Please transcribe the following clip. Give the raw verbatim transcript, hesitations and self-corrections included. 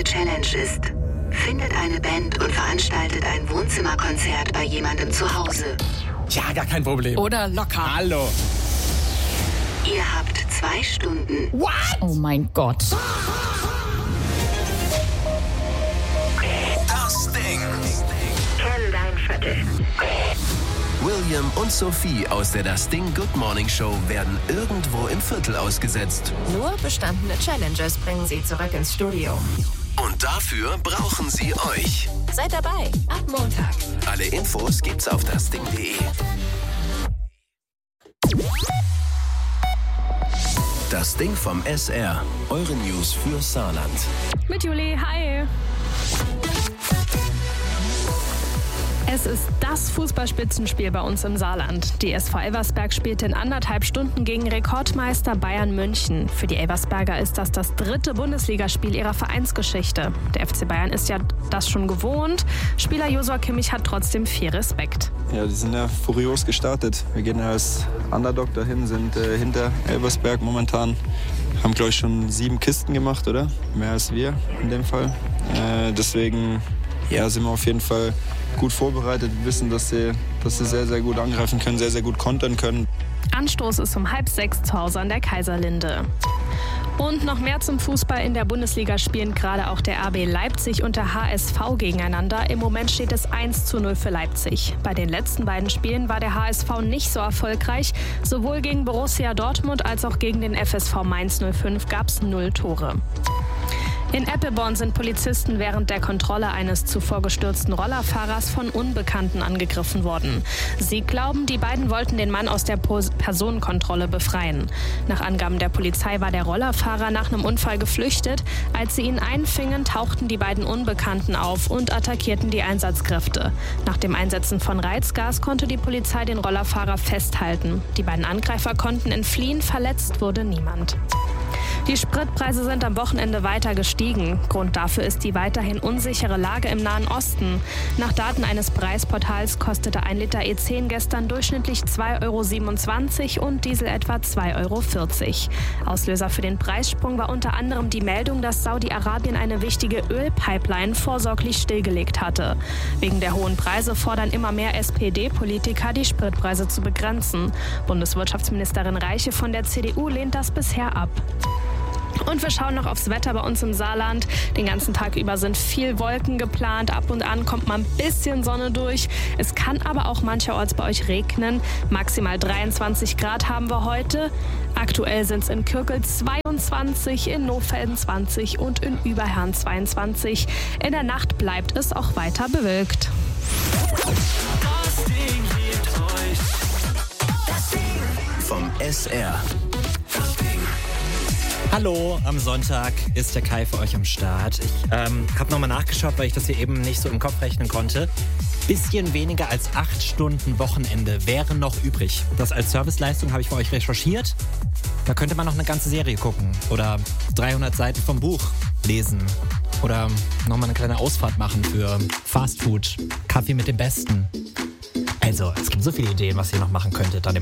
bestandene Challenge ist: Findet eine Band und veranstaltet ein Wohnzimmerkonzert bei jemandem zu Hause. Ja, gar kein Problem. Oder locker. Hallo. Ihr habt zwei Stunden. What? Oh mein Gott. Das Ding. Kenn dein Viertel. William und Sophie aus der Das Ding Good Morning Show werden irgendwo im Viertel ausgesetzt. Nur bestandene Challenges bringen sie zurück ins Studio. Und dafür brauchen sie euch. Seid dabei, ab Montag. Alle Infos gibt's auf das ding punkt de. Das Ding vom S R. Eure News für Saarland. Mit Juli, hi. Es ist das Fußballspitzenspiel bei uns im Saarland. Die S V Elversberg spielte in anderthalb Stunden gegen Rekordmeister Bayern München. Für die Elversberger ist das das dritte Bundesligaspiel ihrer Vereinsgeschichte. Der F C Bayern ist ja das schon gewohnt. Spieler Josua Kimmich hat trotzdem viel Respekt. Ja, die sind ja furios gestartet. Wir gehen als Underdog dahin, sind äh, hinter Elversberg momentan. Haben, glaube ich, schon sieben Kisten gemacht, oder? Mehr als wir in dem Fall. Äh, deswegen ja, sind wir auf jeden Fall gut vorbereitet, wissen, dass sie, dass sie sehr, sehr gut angreifen können, sehr, sehr gut kontern können. Anstoß ist um halb sechs zu Hause an der Kaiserlinde. Und noch mehr zum Fußball. In der Bundesliga spielen gerade auch der R B Leipzig und der H S V gegeneinander. Im Moment steht es eins zu null für Leipzig. Bei den letzten beiden Spielen war der H S V nicht so erfolgreich. Sowohl gegen Borussia Dortmund als auch gegen den F S V Mainz null fünf gab es null Tore. In Eppelborn sind Polizisten während der Kontrolle eines zuvor gestürzten Rollerfahrers von Unbekannten angegriffen worden. Sie glauben, die beiden wollten den Mann aus der Personenkontrolle befreien. Nach Angaben der Polizei war der Rollerfahrer nach einem Unfall geflüchtet. Als sie ihn einfingen, tauchten die beiden Unbekannten auf und attackierten die Einsatzkräfte. Nach dem Einsetzen von Reizgas konnte die Polizei den Rollerfahrer festhalten. Die beiden Angreifer konnten entfliehen, verletzt wurde niemand. Die Spritpreise sind am Wochenende weiter gestiegen. Grund dafür ist die weiterhin unsichere Lage im Nahen Osten. Nach Daten eines Preisportals kostete ein Liter E zehn gestern durchschnittlich zwei Euro siebenundzwanzig und Diesel etwa zwei Euro vierzig. Auslöser für den Preissprung war unter anderem die Meldung, dass Saudi-Arabien eine wichtige Ölpipeline vorsorglich stillgelegt hatte. Wegen der hohen Preise fordern immer mehr S P D-Politiker, die Spritpreise zu begrenzen. Bundeswirtschaftsministerin Reiche von der C D U lehnt das bisher ab. Und wir schauen noch aufs Wetter bei uns im Saarland. Den ganzen Tag über sind viel Wolken geplant. Ab und an kommt mal ein bisschen Sonne durch. Es kann aber auch mancherorts bei euch regnen. Maximal dreiundzwanzig Grad haben wir heute. Aktuell sind es in Kürkel zweiundzwanzig, in Nohfelden zwanzig und in Überherrn zweiundzwanzig. In der Nacht bleibt es auch weiter bewölkt. Das Ding liebt euch. Das Ding vom S R. Das Ding. Hallo, am Sonntag ist der Kai für euch am Start. Ich ähm, habe nochmal nachgeschaut, weil ich das hier eben nicht so im Kopf rechnen konnte. Bisschen weniger als acht Stunden Wochenende wären noch übrig. Das als Serviceleistung habe ich für euch recherchiert. Da könnte man noch eine ganze Serie gucken oder dreihundert Seiten vom Buch lesen oder nochmal eine kleine Ausfahrt machen für Fastfood, Kaffee mit dem Besten. Also, es gibt so viele Ideen, was ihr noch machen könntet an dem